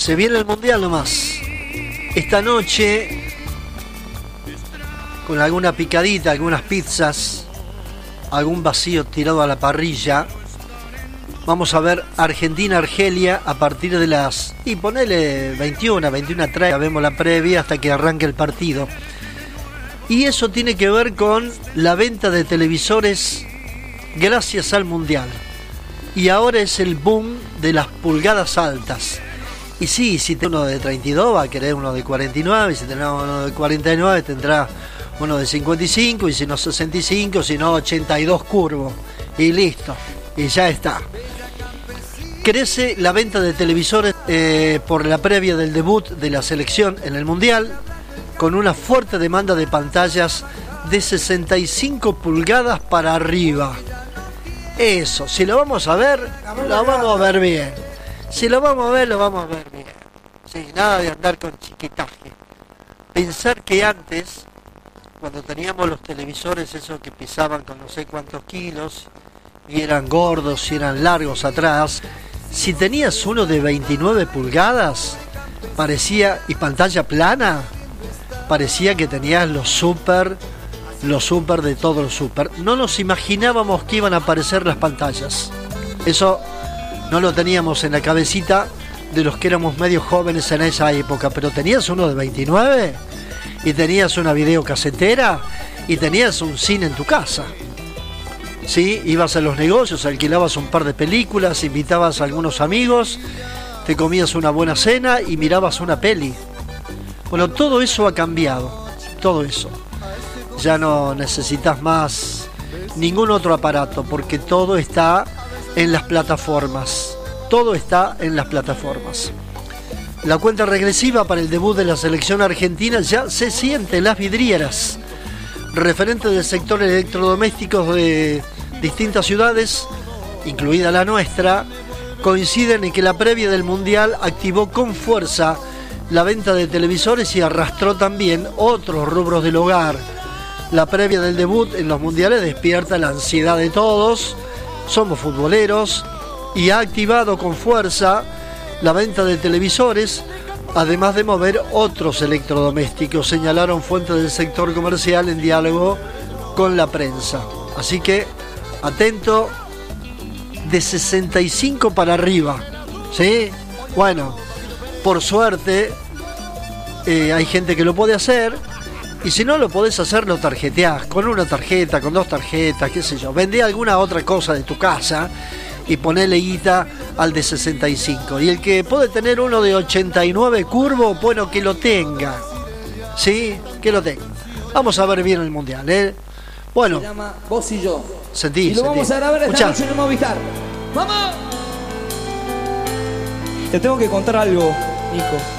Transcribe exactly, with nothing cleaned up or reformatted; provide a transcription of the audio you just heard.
Se viene el Mundial nomás. Esta noche, con alguna picadita, algunas pizzas, algún vacío tirado a la parrilla, vamos a ver Argentina-Argelia a partir de las... Y ponele veintiuna, veintiuna treinta, vemos la previa hasta que arranque el partido. Y eso tiene que ver con la venta de televisores gracias al Mundial. Y ahora es el boom de las pulgadas altas. Y sí, si tenés uno de treinta y dos va a querer uno de cuarenta y nueve, y si tenés uno de cuarenta y nueve tendrá uno de cincuenta y cinco, y si no sesenta y cinco, si no ochenta y dos curvo. Y listo, y ya está. Crece la venta de televisores eh, por la previa del debut de la selección en el Mundial, con una fuerte demanda de pantallas de sesenta y cinco pulgadas para arriba. Eso, si lo vamos a ver, lo vamos a ver bien. Si lo vamos a ver, lo vamos a ver bien. Sí, nada de andar con chiquitaje. Pensar que antes, cuando teníamos los televisores esos que pesaban con no sé cuántos kilos, y eran gordos y eran largos atrás, si tenías uno de veintinueve pulgadas, parecía, y pantalla plana, parecía que tenías los super... los super de todos los super. No nos imaginábamos que iban a aparecer las pantallas. Eso no lo teníamos en la cabecita de los que éramos medio jóvenes en esa época. Pero tenías uno de veintinueve y tenías una videocasetera y tenías un cine en tu casa. Sí, ibas a los negocios, alquilabas un par de películas, invitabas a algunos amigos, te comías una buena cena y mirabas una peli. Bueno, todo eso ha cambiado. Todo eso. Ya no necesitas más ningún otro aparato porque todo está en las plataformas. Todo está en las plataformas. La cuenta regresiva para el debut de la selección argentina ya se siente en las vidrieras. Referentes del sector electrodomésticos de distintas ciudades, incluida la nuestra, coinciden en que la previa del Mundial activó con fuerza la venta de televisores y arrastró también otros rubros del hogar. La previa del debut en los mundiales despierta la ansiedad de todos, somos futboleros, y ha activado con fuerza la venta de televisores, además de mover otros electrodomésticos, señalaron fuentes del sector comercial en diálogo con la prensa. Así que, atento, de sesenta y cinco para arriba, ¿sí? Bueno, por suerte, eh, hay gente que lo puede hacer. Y si no lo podés hacer, lo tarjeteás, con una tarjeta, con dos tarjetas, qué sé yo. Vendé alguna otra cosa de tu casa y ponele guita al de sesenta y cinco. Y el que puede tener uno de ochenta y nueve curvo, bueno, que lo tenga. ¿Sí? Que lo tenga. Vamos a ver bien el Mundial, ¿eh? Bueno. Se llama Vos y Yo. Sentí, y lo sentí. vamos a grabar esta Escuchá. noche en el Movistar. ¡Vamos! Te tengo que contar algo, Nico.